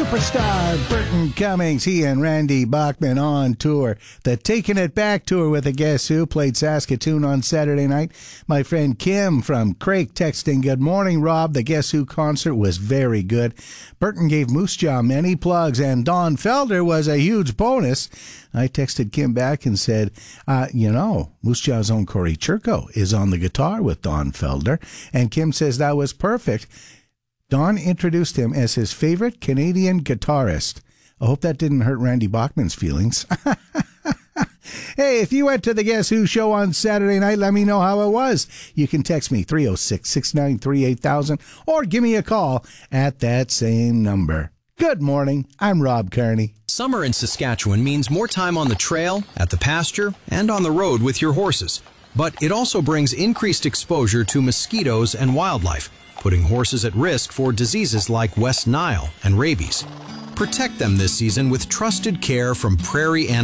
superstar Burton Cummings, he and Randy Bachman on tour. The Taking It Back tour with a Guess Who played Saskatoon on Saturday night. My friend Kim from Craig texting, "Good morning, Rob. The Guess Who concert was very good. Burton gave Moose Jaw many plugs, and Don Felder was a huge bonus." I texted Kim back and said, Moose Jaw's own Corey Churko is on the guitar with Don Felder. And Kim says that was perfect. Don introduced him as his favorite Canadian guitarist. I hope that didn't hurt Randy Bachman's feelings. Hey, if you went to the Guess Who show on Saturday night, let me know how it was. You can text me 306-693-8000 or give me a call at that same number. Good morning. I'm Rob Kearney. Summer in Saskatchewan means more time on the trail, at the pasture, and on the road with your horses. But it also brings increased exposure to mosquitoes and wildlife, putting horses at risk for diseases like West Nile and rabies. Protect them this season with trusted care from Prairie Animal